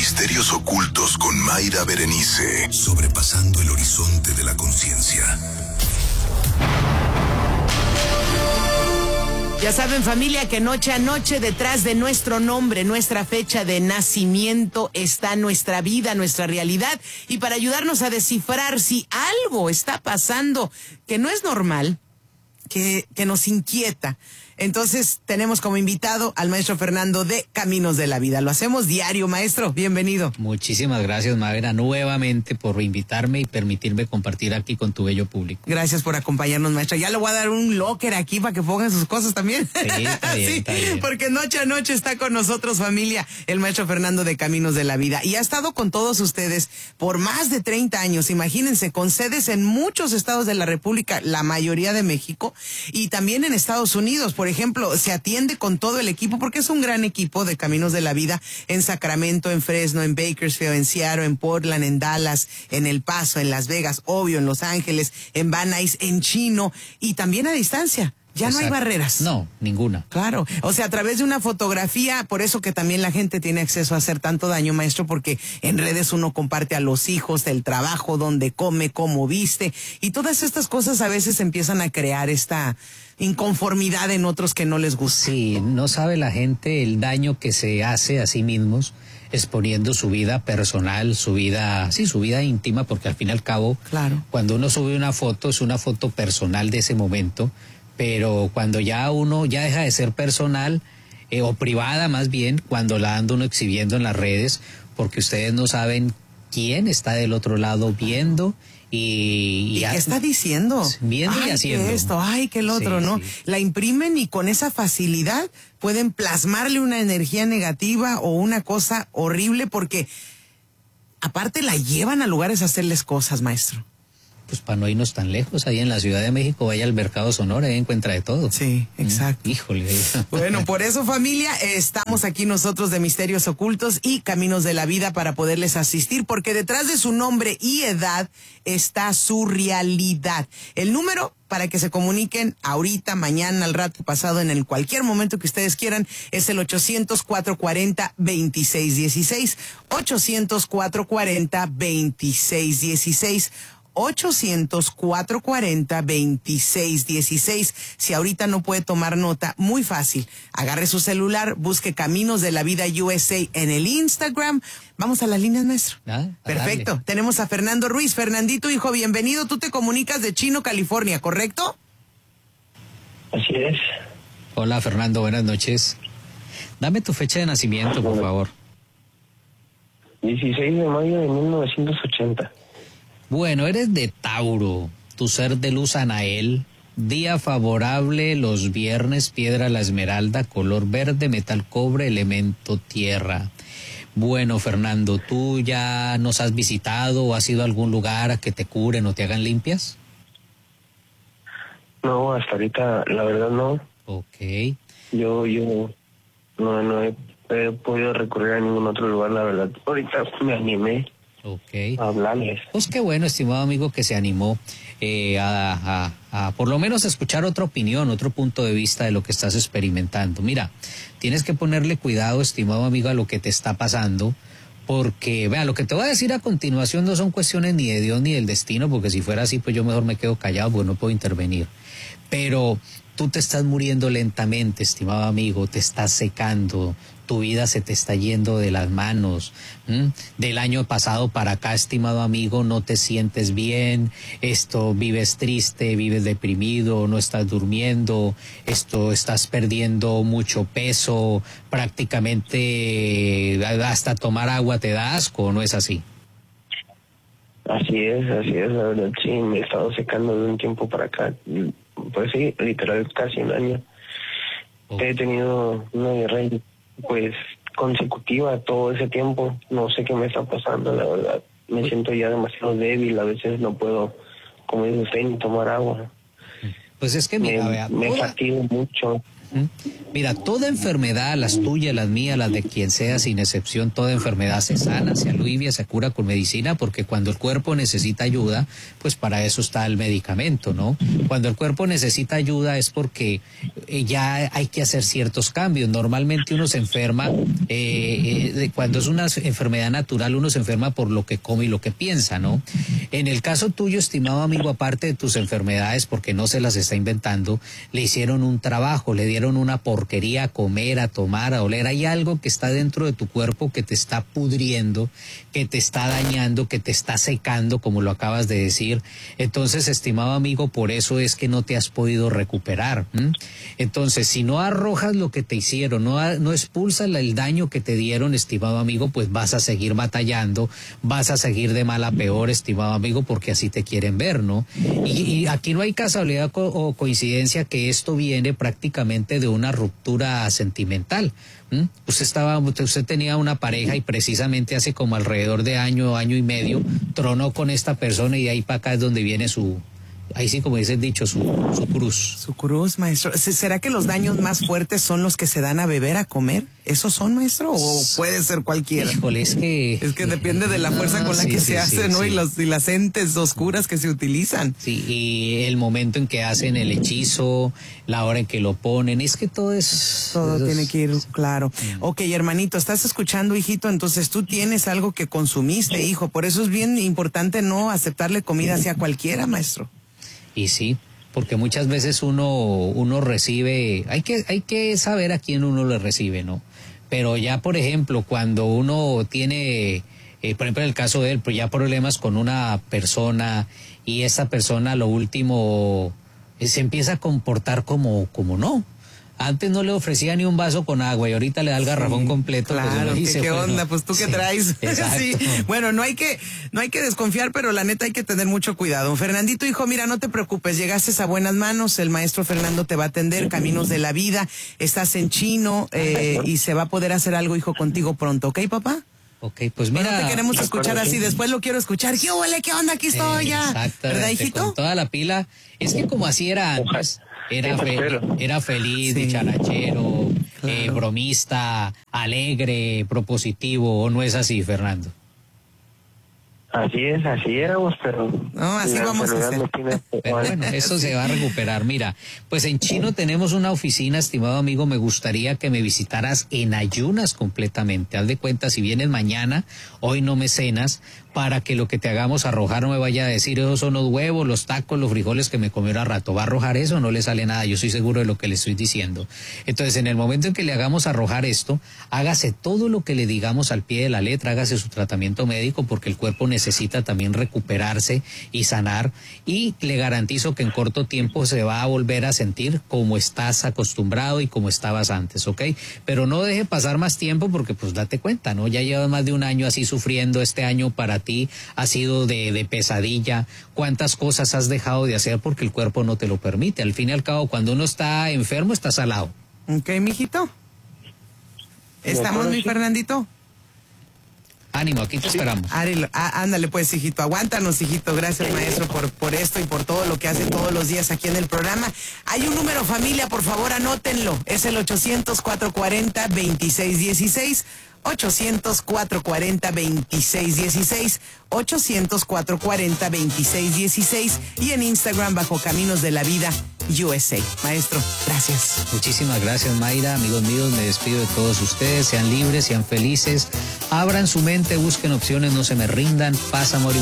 Misterios ocultos con Mayra Berenice, sobrepasando el horizonte de la conciencia. Ya saben, familia, que noche a noche detrás de nuestro nombre, nuestra fecha de nacimiento, está nuestra vida, nuestra realidad. Y para ayudarnos a descifrar si algo está pasando que no es normal, que nos inquieta, entonces tenemos como invitado al maestro Fernando de Caminos de la Vida. Lo hacemos diario, maestro. Bienvenido. Muchísimas gracias, Mayra, nuevamente por invitarme y permitirme compartir aquí con tu bello público. Gracias por acompañarnos, maestro. Ya le voy a dar un locker aquí para que pongan sus cosas también. Sí, está bien, sí, está bien. Porque noche a noche está con nosotros, familia, el maestro Fernando de Caminos de la Vida. Y ha estado con todos ustedes por más de 30 años. Imagínense, con sedes en muchos estados de la República, la mayoría de México, y también en Estados Unidos. Por ejemplo, se atiende con todo el equipo, porque es un gran equipo de Caminos de la Vida en Sacramento, en Fresno, en Bakersfield, en Seattle, en Portland, en Dallas, en El Paso, en Las Vegas, obvio, en Los Ángeles, en Van Nuys, en Chino, y también a distancia. Ya Exacto. No hay barreras. No, ninguna. Claro, o sea, a través de una fotografía, por eso que también la gente tiene acceso a hacer tanto daño, maestro, porque en redes uno comparte a los hijos, el trabajo, dónde come, cómo viste, y todas estas cosas a veces empiezan a crear esta inconformidad en otros que no les gusta. Sí, no sabe la gente el daño que se hace a sí mismos exponiendo su vida personal, su vida íntima, porque al fin y al cabo, claro, cuando uno sube una foto, es una foto personal de ese momento, pero cuando ya uno ya deja de ser personal, o privada más bien, cuando la anda uno exhibiendo en las redes, porque ustedes no saben quién está del otro lado viendo y qué está diciendo, viendo y haciendo. Que esto, que el otro, sí, ¿no? Sí. La imprimen y con esa facilidad pueden plasmarle una energía negativa o una cosa horrible, porque aparte la llevan a lugares a hacerles cosas, maestro. Pues para no irnos tan lejos, ahí en la Ciudad de México, vaya al Mercado Sonora, ahí encuentra de todo. Sí, exacto. Híjole. Bueno, por eso, familia, estamos aquí nosotros de Misterios Ocultos y Caminos de la Vida para poderles asistir, porque detrás de su nombre y edad está su realidad. El número para que se comuniquen ahorita, mañana, al rato, pasado, en el cualquier momento que ustedes quieran, es el 800-440-2616. 800-440-2616. 800-440-2616. Si ahorita no puede tomar nota, muy fácil. Agarre su celular, busque Caminos de la Vida USA en el Instagram. Vamos a las líneas, maestro. Perfecto. Darle. Tenemos a Fernando Ruiz. Fernandito, hijo, bienvenido. Tú te comunicas de Chino, California, ¿correcto? Así es. Hola, Fernando, buenas noches. Dame tu fecha de nacimiento, por favor. 16 de mayo de 1980. Bueno, eres de Tauro, tu ser de luz Anael, día favorable los viernes, piedra la esmeralda, color verde, metal cobre, elemento tierra. Bueno, Fernando, ¿tú ya nos has visitado o has ido a algún lugar a que te curen o te hagan limpias? No, hasta ahorita la verdad no. Ok. Yo no he podido recurrir a ningún otro lugar, la verdad. Ahorita me animé a hablarles. Pues qué bueno, estimado amigo, que se animó a por lo menos escuchar otra opinión, otro punto de vista de lo que estás experimentando. Mira, tienes que ponerle cuidado, estimado amigo, a lo que te está pasando, porque, vea, lo que te voy a decir a continuación no son cuestiones ni de Dios ni del destino, porque si fuera así, pues yo mejor me quedo callado, porque no puedo intervenir. Pero tú te estás muriendo lentamente, estimado amigo, te estás secando, tu vida se te está yendo de las manos. Del año pasado para acá, estimado amigo, no te sientes bien, vives triste, vives deprimido, no estás durmiendo, estás perdiendo mucho peso, prácticamente hasta tomar agua te da asco, ¿no es así? Así es, la verdad, sí, me he estado secando de un tiempo para acá, pues sí, literal, casi un año. He tenido una guerra, pues, consecutiva todo ese tiempo. No sé qué me está pasando, la verdad. Me siento ya demasiado débil, a veces no puedo, como dice usted, ni tomar agua. Pues es que mira, me fatigo mucho. Mira, toda enfermedad, las tuyas, las mías, las de quien sea, sin excepción, toda enfermedad se sana, se alivia, se cura con medicina, porque cuando el cuerpo necesita ayuda, pues para eso está el medicamento, ¿no? Cuando el cuerpo necesita ayuda es porque ya hay que hacer ciertos cambios. Normalmente uno se enferma, cuando es una enfermedad natural, uno se enferma por lo que come y lo que piensa, ¿no? En el caso tuyo, estimado amigo, aparte de tus enfermedades, porque no se las está inventando, le hicieron un trabajo, le dieron una porquería a comer, a tomar, a oler. Hay algo que está dentro de tu cuerpo que te está pudriendo, que te está dañando, que te está secando, como lo acabas de decir. Entonces, estimado amigo, por eso es que no te has podido recuperar. Entonces, si no arrojas lo que te hicieron, no expulsas el daño que te dieron, estimado amigo, pues vas a seguir batallando, vas a seguir de mal a peor, estimado amigo, porque así te quieren ver, ¿no? Y aquí no hay casualidad o coincidencia que esto viene prácticamente de una ruptura sentimental. Usted tenía una pareja y precisamente hace como alrededor de año y medio tronó con esta persona, y de ahí para acá es donde viene ahí sí, como dice el dicho, su cruz. Su cruz, maestro. ¿Será que los daños más fuertes son los que se dan a beber, a comer? ¿Esos son, maestro? ¿O puede ser cualquiera? Híjole, es que depende de la fuerza con la que se hace, ¿no? Sí. Y las entes oscuras que se utilizan. Sí, y el momento en que hacen el hechizo, la hora en que lo ponen, es que todo tiene que ir claro. Ok, hermanito, ¿estás escuchando, hijito? Entonces tú tienes algo que consumiste, hijo. Por eso es bien importante no aceptarle comida hacia cualquiera, maestro. Y sí, porque muchas veces uno recibe, hay que saber a quién uno le recibe, ¿no? Pero ya, por ejemplo, cuando uno tiene, por ejemplo, en el caso de él, pues ya problemas con una persona, y esa persona lo último se empieza a comportar como no. Antes no le ofrecía ni un vaso con agua y ahorita le da el garrafón completo. Claro, pues ¿qué onda? Pues tú qué traes. Exacto. Sí. Bueno, no hay que desconfiar, pero la neta hay que tener mucho cuidado. Fernandito, hijo, mira, no te preocupes, llegaste a buenas manos, el maestro Fernando te va a atender, Caminos de la Vida, estás en Chino, y se va a poder hacer algo, hijo, contigo pronto, ¿ok, papá? Ok, pues mira. No te queremos escuchar así, después lo quiero escuchar. ¿Qué huele? ¿Qué onda? Aquí estoy ya. Exacto. ¿Verdad, hijito? Con toda la pila. Es que como así era antes. Era feliz, sí, dicharachero, claro, bromista, alegre, propositivo, ¿o no es así, Fernando? Así éramos, pero... No, así vamos a hacer. Pero bueno, eso se va a recuperar. Mira, pues en Chino tenemos una oficina, estimado amigo, me gustaría que me visitaras en ayunas completamente. Haz de cuenta, si vienes mañana, hoy no me cenas, para que lo que te hagamos arrojar no me vaya a decir, esos son los huevos, los tacos, los frijoles que me comió a rato. ¿Va a arrojar eso? No le sale nada, yo estoy seguro de lo que le estoy diciendo. Entonces, en el momento en que le hagamos arrojar esto, hágase todo lo que le digamos al pie de la letra, hágase su tratamiento médico, porque el cuerpo necesita también recuperarse y sanar, y le garantizo que en corto tiempo se va a volver a sentir como estás acostumbrado y como estabas antes, ¿ok? Pero no deje pasar más tiempo, porque pues date cuenta, ¿no? Ya llevas más de un año así sufriendo. Este año para ti ha sido de pesadilla. ¿Cuántas cosas has dejado de hacer porque el cuerpo no te lo permite? Al fin y al cabo, cuando uno está enfermo, está salado. Ok, mijito. ¿Estamos, mi Fernandito? Ánimo, aquí te esperamos. Ándale pues, hijito, aguántanos, hijito. Gracias, maestro, por esto y por todo lo que hace todos los días aquí en el programa. Hay un número, familia, por favor, anótenlo. Es el 800-440-2616. 800-440-2616, 800-440-2616, y en Instagram bajo Caminos de la Vida USA. Maestro, gracias. Muchísimas gracias, Mayra. Amigos míos, me despido de todos ustedes. Sean libres, sean felices, abran su mente, busquen opciones, no se me rindan. Paz, amor y